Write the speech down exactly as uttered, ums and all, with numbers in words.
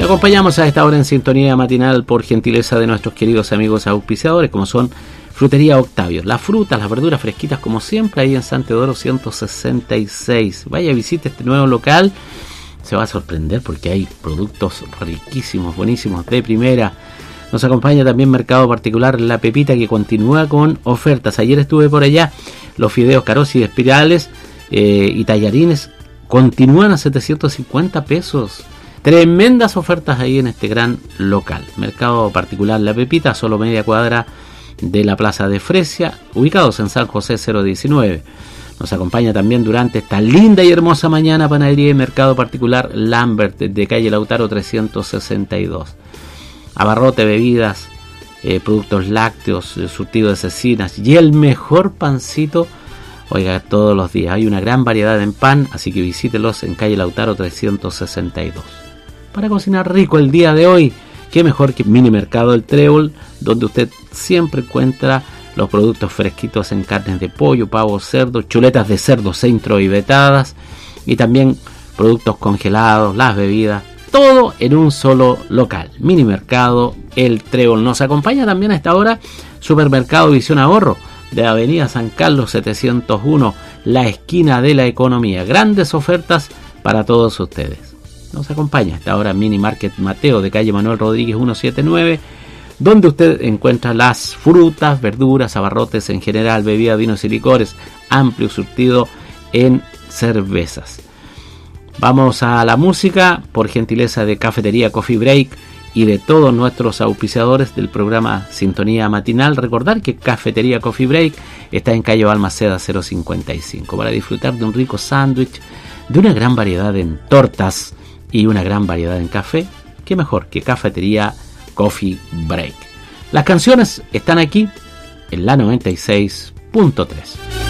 Te acompañamos a esta hora en sintonía matinal por gentileza de nuestros queridos amigos auspiciadores, como son Frutería Octavio. Las frutas, las verduras fresquitas, como siempre, ahí en San Teodoro ciento sesenta y seis. Vaya, visite este nuevo local. Se va a sorprender porque hay productos riquísimos, buenísimos, de primera. Nos acompaña también Mercado Particular La Pepita, que continúa con ofertas. Ayer estuve por allá. Los fideos Carosi de espirales eh, y tallarines continúan a setecientos cincuenta pesos. Tremendas ofertas ahí en este gran local. Mercado Particular La Pepita, solo media cuadra de la Plaza de Fresia, ubicados en San José cero diecinueve. Nos acompaña también durante esta linda y hermosa mañana Panadería y Mercado Particular Lambert, de calle Lautaro trescientos sesenta y dos. Abarrote, bebidas, eh, productos lácteos, eh, surtido de cecinas y el mejor pancito, oiga, todos los días. Hay una gran variedad en pan, así que visítelos en calle Lautaro trescientos sesenta y dos. Para cocinar rico el día de hoy, qué mejor que Mini Mercado El Trébol, donde usted siempre encuentra los productos fresquitos en carnes de pollo, pavo, cerdo, chuletas de cerdo centro y vetadas, y también productos congelados, las bebidas, todo en un solo local. Mini Mercado El Trébol. Nos acompaña también a esta hora Supermercado Visión Ahorro, de Avenida San Carlos setecientos uno, la esquina de la economía. Grandes ofertas para todos ustedes. Nos acompaña hasta ahora Mini Market Mateo, de calle Manuel Rodríguez ciento setenta y nueve, donde usted encuentra las frutas, verduras, abarrotes en general, bebidas, vinos y licores, amplio surtido en cervezas. Vamos a la música, por gentileza de Cafetería Coffee Break y de todos nuestros auspiciadores del programa Sintonía Matinal. Recordar que Cafetería Coffee Break está en calle Balmaceda cero cincuenta y cinco, para disfrutar de un rico sándwich, de una gran variedad en tortas y una gran variedad en café. Qué mejor que Cafetería Coffee Break. Las canciones están aquí en la noventa y seis punto tres.